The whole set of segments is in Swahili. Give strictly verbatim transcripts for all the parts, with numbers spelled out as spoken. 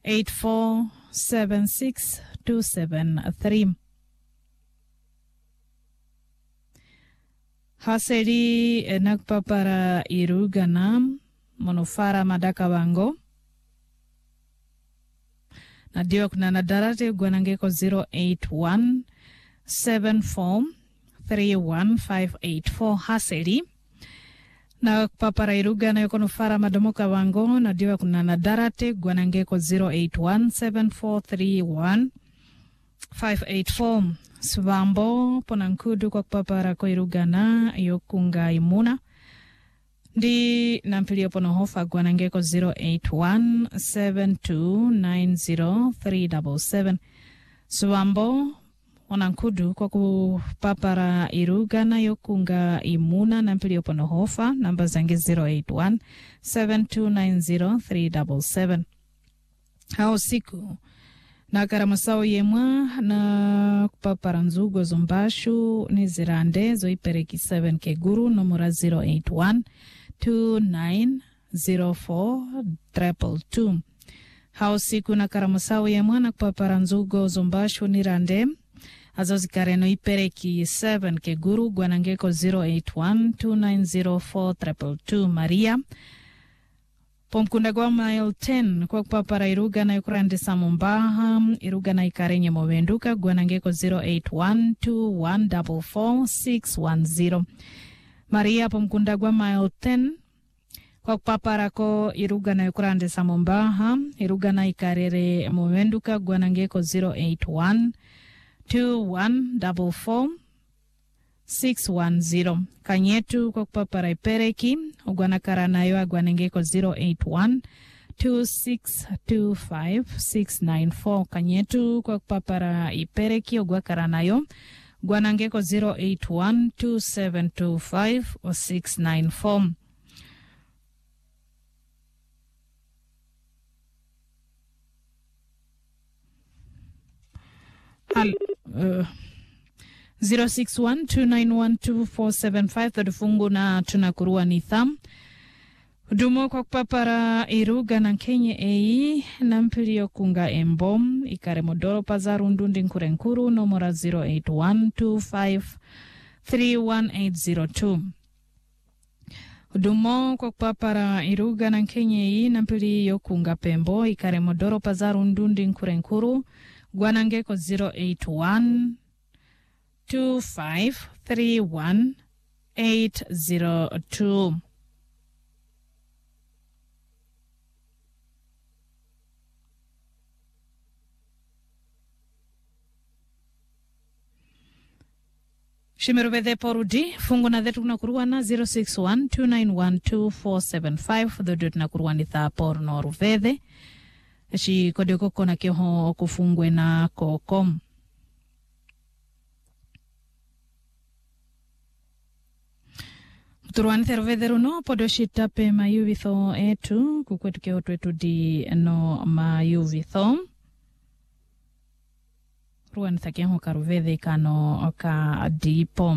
eight four seven six two seven three. Haseri nakpapara irugana monofara madaka wango. Nadiwa kuna nadarate gwanangeko zero eight one seven four three one five eight four. Haseri na papara irugana yoko nofara madomoka wango. Nadiwa kuna nadarate gwanangeko zero eight one seven four three one five eight four. Swambo ponankudu kwa papara ko irugana yokunga imuna. Di nampilio pono hofa gwanangeko zero eight one seven two nine zero three seven seven. Swambo ponankudu kwa kupapara irugana yokunga imuna nampilio pono hofa namba zangi zero eight one seven two nine zero three seven seven. Hao siku na karamasao yemwa na kupapara nzugo zombashu ni zirande zoipereki seven keguru nomora zero eight one two nine zero four two two. Hao siku na karamasao yemwa na kupapara nzugo zombashu ni rande azo zikareno ipereki seven keguru gwanangeko zero eight one two nine zero four two two. Maria pomkunda gwa mile ten kwa kupapara irugana yukurande samumbaha irugana ikarenye movenduka gwanangeko zero eight one two one four four six one zero. Maria pomkunda gwa mile ten kwa kupapara ko irugana yukurande samumbaha irugana ikarere movenduka gwanangeko zero eight one two one four four six one zero. Kanyetu kwa kupapara ipereki ugwana karanayo agwanengeko zero eight one two six two five six nine four. Kanyetu kwa kupapara ipereki ugwa karanayo gwanangeko zero eight one two seven two five six nine four. Al uh, zero six one two nine one two four seven five. Tufungu na tunakurua nitham. Dumo kwa kupapara iruga na Kenya ei na mpilio kunga embom ikare modoro pazaru ndundi nkurenkuru nomora zero eight one two five three one eight zero two. Dumo kwa kupapara iruga na Kenya ei na mpilio kunga pembo ikare modoro pazaru ndundi nkurenkuru gwanangeko zero eight one two five three one eight zero two. Shimerubede porudi fungu na dhetu kunakuruwa na zero six one two nine one two four seven five. Dhodu tunakuruwa ni tha poru no ruvede shi kode koko na kiho kufungwe na kokom. Turuani theruvederu no podoshitape mayuvitho etu kukwetu kehotu etu di no mayuvitho. Ruani thakienho karuvede kano ka dipo.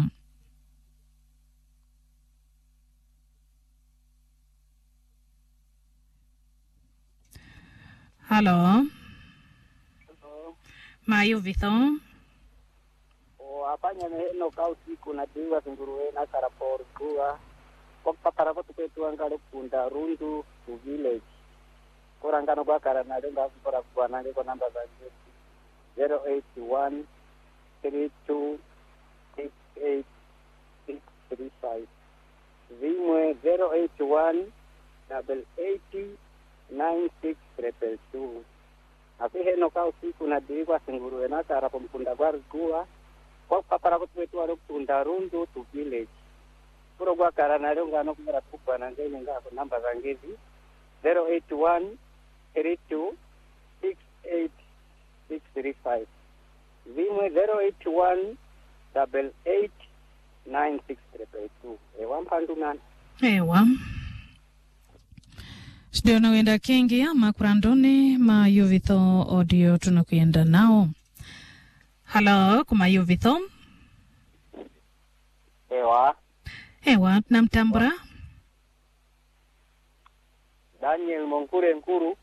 Hello. Hello. Mayuvitho. O apanya no kauti kuna diwa tunguruwe na karapor kuwa kwa papara kwa tupetu angalo kunda rundu to village korangano kwa karana lenga kupara kwa nange kwa namba za zero eight one three two six eight six three five zimwe zero eight one double eight nine six triple two. Afihe no kauti kuna diwa tunguruwe na karapor kunda kwa kuwa kwa papara kutuwetu walo kunda rundu to village kuro kwa karana leo ngano kumara kubwa na ngene ngako namba za ngezi zero eight one three two six eight six three five zimwe zero eight one double eight nine six triple two. Ewa mpandu nani ewa Shdio na wenda kengi ya makurandone ma yuvitho audio tunakuyenda nao. Hello, kuma yuvitho? Ewa. Ewa, namtambura? Daniel Monkure Nkuru.